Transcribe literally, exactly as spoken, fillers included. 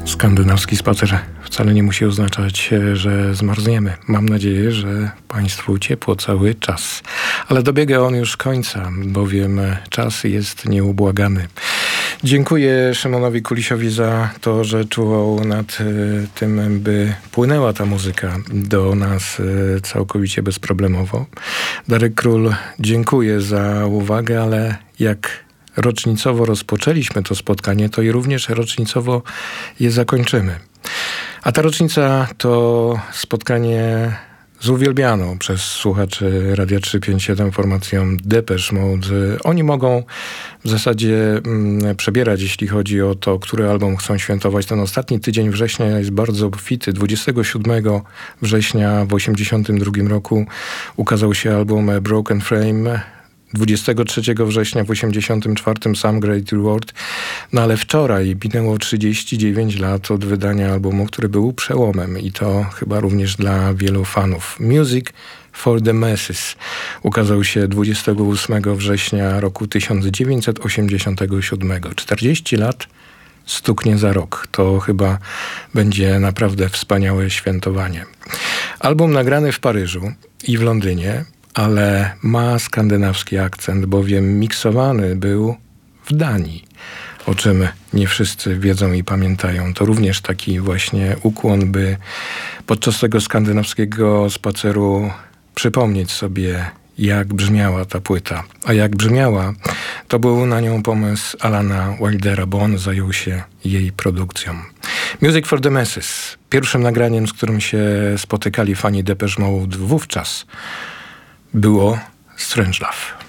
Skandynawski spacer wcale nie musi oznaczać, że zmarzniemy. Mam nadzieję, że Państwu ciepło cały czas. Ale dobiega on już końca, bowiem czas jest nieubłagany. Dziękuję Szymonowi Kulisiowi za to, że czuwał nad tym, by płynęła ta muzyka do nas całkowicie bezproblemowo. Darek Król, dziękuję za uwagę, ale jak rocznicowo rozpoczęliśmy to spotkanie, to i również rocznicowo je zakończymy. A ta rocznica to spotkanie z uwielbianą przez słuchaczy Radia trzysta pięćdziesiąt siedem formacją Depeche Mode. Oni mogą w zasadzie mm, przebierać, jeśli chodzi o to, który album chcą świętować. Ten ostatni tydzień września jest bardzo obfity. dwudziestego siódmego września w osiemdziesiątym drugim roku ukazał się album Broken Frame. dwudziestego trzeciego września w osiemdziesiątym czwartym Some Great Reward. No ale wczoraj minęło trzydzieści dziewięć lat od wydania albumu, który był przełomem i to chyba również dla wielu fanów. Music for the Masses ukazał się dwudziestego ósmego września roku tysiąc dziewięćset osiemdziesiątego siódmego. czterdzieści lat stuknie za rok. To chyba będzie naprawdę wspaniałe świętowanie. Album nagrany w Paryżu i w Londynie, ale ma skandynawski akcent, bowiem miksowany był w Danii, o czym nie wszyscy wiedzą i pamiętają. To również taki właśnie ukłon, by podczas tego skandynawskiego spaceru przypomnieć sobie, jak brzmiała ta płyta. A jak brzmiała, to był na nią pomysł Alana Wildera, bo on zajął się jej produkcją. Music for the Masses, pierwszym nagraniem, z którym się spotykali fani Depeche Mode wówczas, było Strangelove.